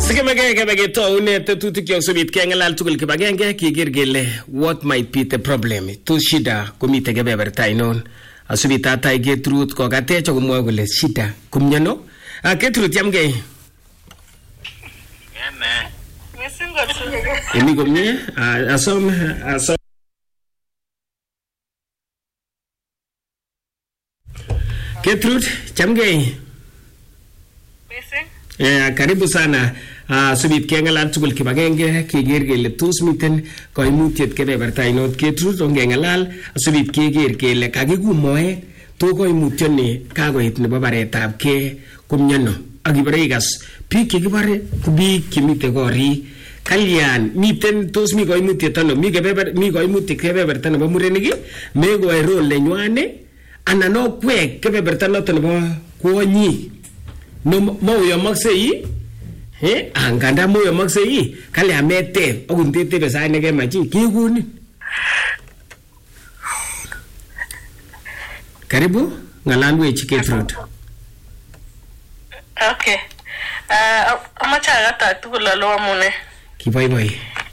Sikemege taune tetutik yok sobit kengalal tugul kibagenge kiger gele what might be the problem to shida komite kebeberta inon asubit ata Gertrude ko gatecho kumwa kole shida kumnyano Gertrude yamge Emi komnye asom Gertrude chamge karibu sana subit kengalal tugul kibagenge kiger kele tos miten koimutiet kebeberta inot Gertrude ongengalal subit keger kele kakikumoe to koimutioni kakoit nebo baretab ke kumnyano akibare igas biik chekibare ku biik chemite gori kalyan miten tos mi koimutiet ano mi koimutiet kebeberta nebo murenik mekoi role nenywane anan okwek kebeberta noto nebo kwonyi no moyomoksei anganda moyomoksei kale amete akuntete besai nekemachi kikuni karibu ngalalwech Gertrude. Okay. Amache agata tugul alo amune. Kiboiboi.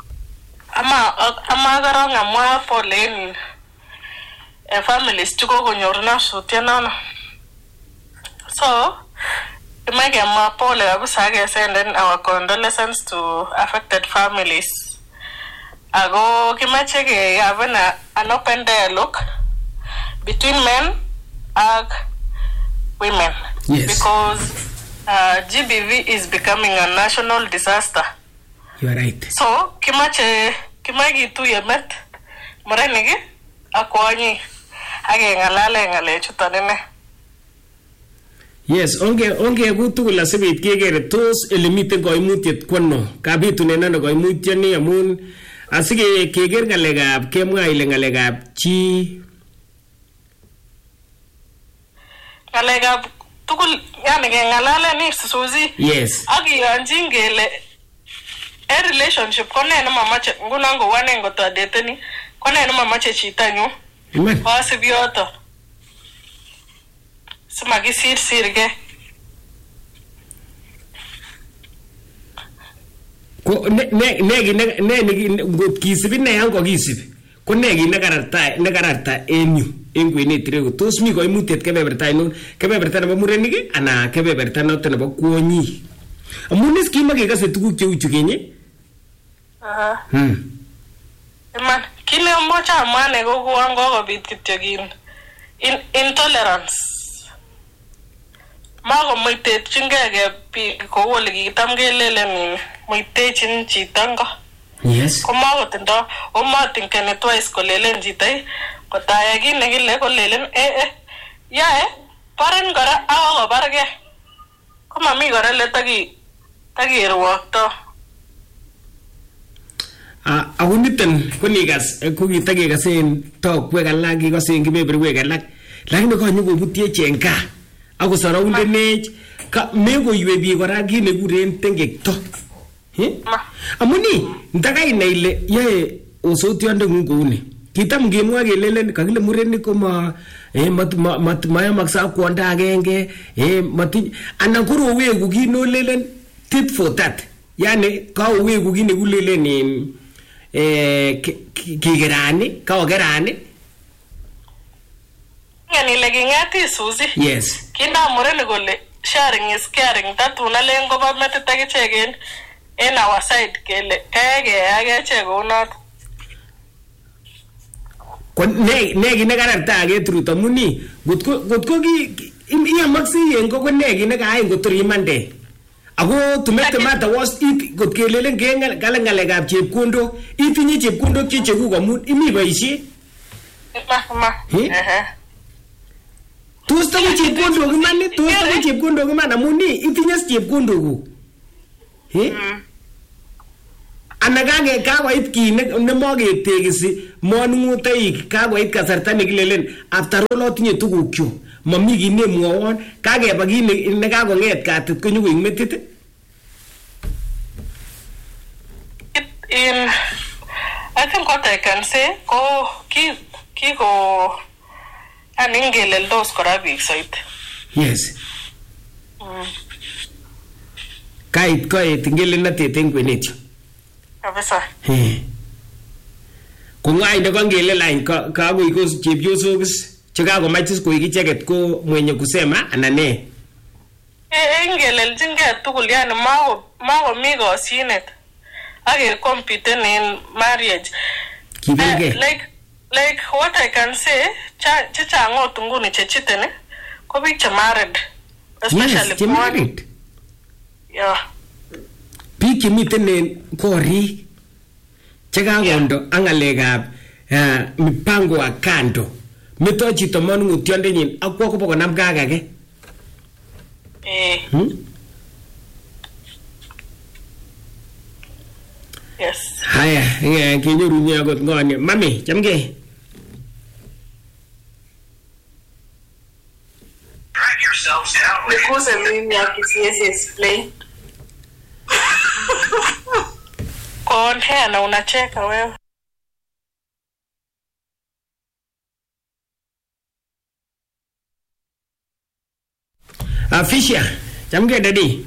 Ama garong amwa polen families chuko konyor nasutyo nono. So, image ma pole kabisa ke send our condolences to affected families. Ago kimache ke have an open dialogue between men and women. Yes. Because GBV is becoming a national disaster. You are right. So, kimagi tu yemet morenigi akwani agengalale ngale chutanene. Yes, onge kutugul asibit kegere tos elemite koimutiet kwano kabitunen ano koimutioni amun asige keger ngalekab kemwa ile ngalekab chi ngalekab tugul yani ngalale ni susuzi. Yes. Akiyanjin gele a relationship kone no mamache ngunango wane ngoto deteni kone no mamache chitanyu. Amen. Wasibioto. Sumagisir sirge. Ko ne ngot kisibi ne yango kisibi ko ne kararta enyu engwene tirego tos mi koimutiet kebeberta inon kebeberta nebo murenik ana kebeberta noto nebo kwonyi amun is kimakekase tuguk cheu chukenye Iman kile mmoja amane gogo wango kobit kityo kin intolerance mago muitechingege biik ko ole kitam kelelen muitechin chitango. Yes. Komago tindo omatingene twice kolelen chitay kotaya kit nekile kolelen yae paren kora ako barge komami kora le takirwokto. Akuniton konikas kokitagekasen tokwek alak kikasen kebeberwek alak lakini konyokobutye en gaa akosaraundenech mekoiwe biik kora kit nekikuren tengekto amuni ndakainai ile yae osotiondengung kouni kitam ngemwa kelelen kakile murenik koma mayamaksa kwonda agenge anan korowegu kit nolelen tit for that yani kawowegu kit nekulelen kigerani kaogerani yani legingati suzi. Yes. Kinda murenik kole sharing is caring tatuna lengo ba metita kichegen in our side kele kege chego not negi nekararta Gertrude amuni gotko iamaksi yengo ko negi nekaai ngotor imande ako tumete mata was it got kelelen kale ngalekab chepkondok itinye chepkondok chechekuk amun imi boisie tos tago chepkondok iman tos tago chepkondok iman amun itinye chepkondok anagage kagoit ki nemoketegisi monungutoik kagoit kasarta nekilelen after all otinye tugukchu mami ki nemwowon kageba ki nekagonget katit konyokoik metit I think what I can say kiko aningele dos kora big site. Yes. Kait ngele natet eng kwenet. Kabisa. Kungai ndo ngele line ka iko chepyosok che kakomach koik icheket ko mwenye kusema ana ne. Ingeleljingei tugul yani makomi kosyinet ake compete in marriage. Like what I can say, chechang ot nguni chechiten ko biik che married, especially married. Yeah. Biik chemiten en korik che kakondo ak ng'alekab mipango wa kando. Mito chito manung'utiondenyin ak kwa kobo konam kakake. Yes. Haya, kinyoru niya akot ng'oni. Mami, chamgei. Because mimi akisiwezi explain. Kontea na unacheka wewe. Fisher, chamgei daddy.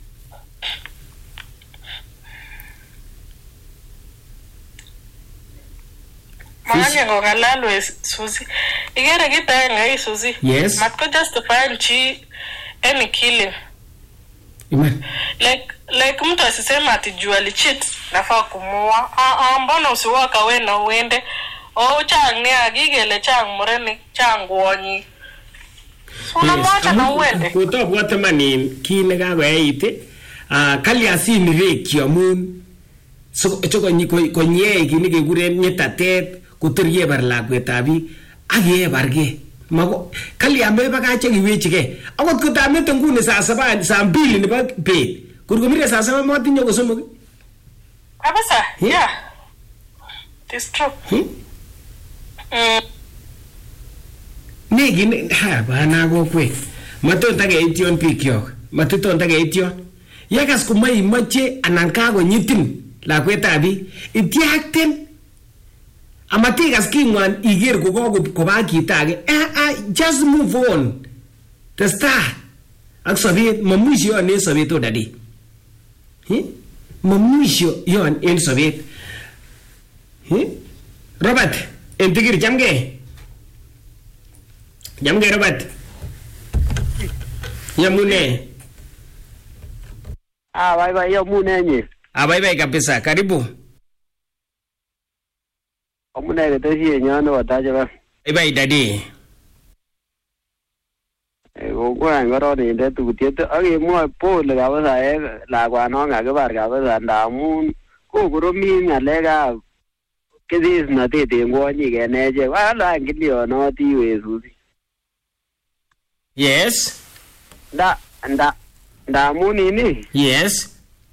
Manye ng'alalwe Suzy. Igere kita ngai Suzy. Yes. Matko justify chi any killing. Iman. Like mtu asisema ati jua lichit nafaa kumuua. Mbona usiwaka we na uende? Chang ni agigele chang mureni chang gwonyi. Unamwacha na uende. Kotobwote man in kii nekakoyait kalyasin rekyi amun konyei kii nekekuren nyetatet kotor kebar lakwetab biik ak kebargei. Kalya mebakache kiwechigei. Akot kotamete nguni saa 2 nebo bet. Kurkomire saa 7 motinye kosomok. Kabisa. Yeah. It's true. Negin bana kokwet. Matot takeition bikyok. Matiton takeition. Yakas komaimoche anan kakonyitin lakwetab biik. Ityakten. Amatikas kingwan iger koba kita age. Just move on. Testai. Ak sobet mamwisho yon en sobet odadi. Mamwisho yon en sobet. Robert, entikir chamgei. Jamgei Robert. Yamune. Bye yamune nye. Bye kabisa. Karibu. Amune keteshiet nyon watache ba. Bye daddy. Kokwan koronindet tutiet akemwoe pole kabisa lakwanon kakibar kabisa ndamun kokoromi ng'alekab kesesnotet en kwonyik en echek. Wala ngilionoti we Suzy. Yes. Ndamun ini. Yes.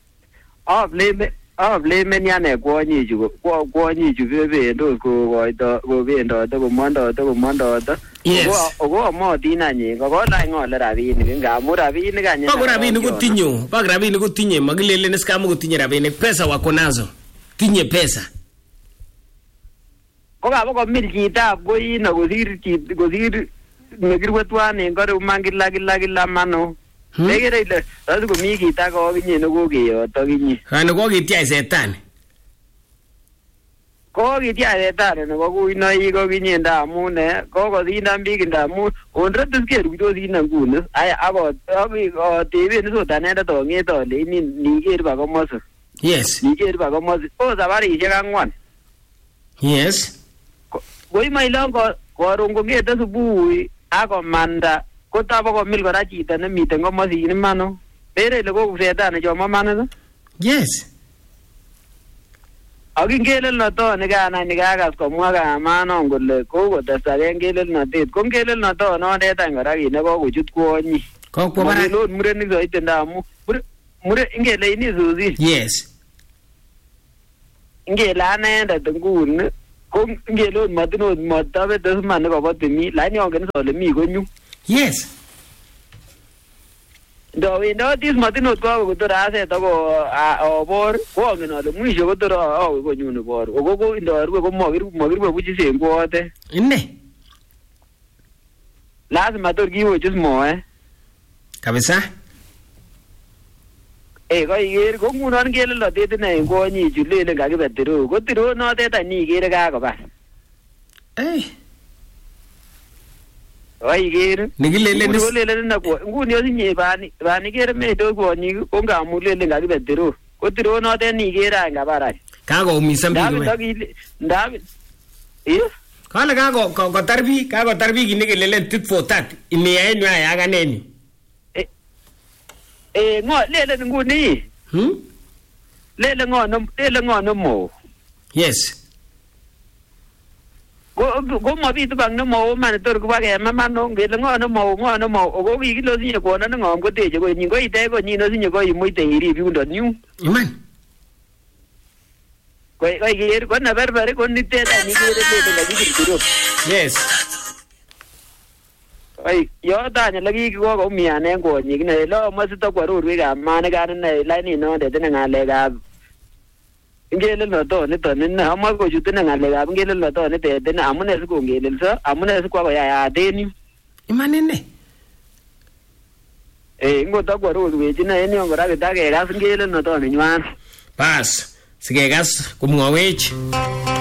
Blamen yane kwonyichu bebendos kobendote komondote. Yes. Oko amotin anyi kokolany ng'ole rabinik ngamun rabinik anyi. Bako rabinik kotinye makilelen iskamu kotinye rabinik. Pesa wako nazo. Tinye pesa. Kokabo komil chitab koino kosir nekirwe twan en kore uman kila mano. Nekere ile sasa komi kita kokinye nekokeyoto kinye. Kano kokitiai setani. Kokitiai setani nebo kuinoik kokinye ndamun kokosindan biik ndamun onretis keruitos ine nguni. Akoteben sot anendet ong'et ale niker ba komosi. Yes. Niker ba komosi. Sabarishek 4. Yes. Koimoilon koron kong'ete subui akomanda kotabo komil kora chito nemiten komosin imano. Bere ile kokusetani chomo manito. Yes. Ak ingelelnotot nikakas komwa kamanon kole kokotestage ngelelnotet. Ko ngelelnotonotet any kora kit nekokochut kwonyi. Kokwo barak. Makelon murenik soiti ndamun ingele ini Suzy. Yes. Ingele anendet nguni ko ingelon matinot matabete siman nekobo temi lakini ongen sole mi konyu. Yes. Ndowendotis matinot kowe kotor aset ako obor kongen ale mwisho kotor awe konyun obor. Oko ndorwe ko makirwe buch isengwote. Inne. Lazima tor kiwechus moe. Kabisa. koiker ko ngunon ngele lotet ine eng konyi chu lelen kakibe tiro ko tiro notet any ikere kakobar koiker nikilelen lelen ine nguni osinye ban ikere metos kwonyik ko ngamun lelen kakibe tiro ko tiro notet ni ikere any kabar any kakoumisan biik kale kakotar biik nekelelen tit for tat iniyae nywa yakaneni ngo lelen nguni lelen ngo nemo yes ko mabitu bang nemo man tor ko bakema man ngele ngo nemo ko kikilo sinye kono ngom koteche ko nyin ko ite ko nyin sinye ko imuite irib yundo nyu iman koy ger ko na berbere ko niteta ni kere lelen ga dikiro yes ay yo daña lagi ko umiane ngonyik ne lo masito kwarurwe ga mane kan ne line no de tena ngale ga ngele lo to ne to ne ama ko jutena ngale ga ngele lo to ne te tena amune su ko ngele so amune su ko ya deni imanene ngo to kwarurwe jina eni ngora ga ge ga ngele no to ne nywan pas sikegas kumwawech